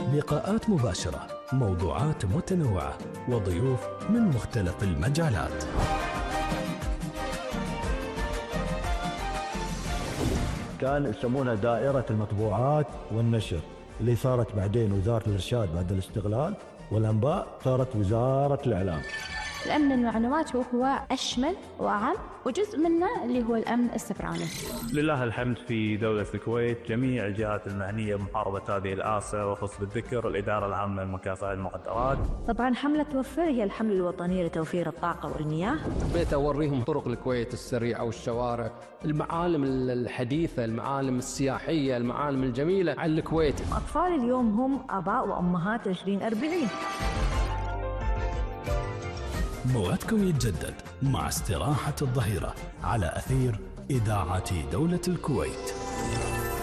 لقاءات مباشرة، موضوعات متنوعة، وضيوف من مختلف المجالات. كان يسمونها دائرة المطبوعات والنشر، اللي صارت بعدين وزارة الإرشاد بعد الاستقلال، والأنباء صارت وزارة الإعلام. الأمن المعلومات هو أشمل وأعم، وجزء منه اللي هو الأمن السيبراني. لله الحمد في دولة الكويت جميع الجهات المعنية بمحاربة هذه الآفة، وخص بالذكر الإدارة العامة لمكافحة المخدرات. طبعا حملة وفر هي الحملة الوطنية لتوفير الطاقة والمياه. حبيت أوريهم طرق الكويت السريعة والشوارع، المعالم الحديثة، المعالم السياحية، المعالم الجميلة على الكويت. أطفال اليوم هم آباء وأمهات 2040. موعدكم يتجدد مع استراحة الظهيرة على أثير إذاعة دولة الكويت.